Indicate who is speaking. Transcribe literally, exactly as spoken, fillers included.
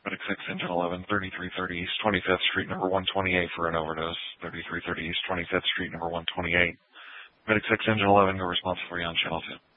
Speaker 1: Medic six, Engine eleven, thirty-three thirty East twenty-fifth Street, number one twenty-eight for an overdose. thirty-three thirty East twenty-fifth Street, number one twenty-eight. Medic six, Engine eleven, go responsive for you on channel two.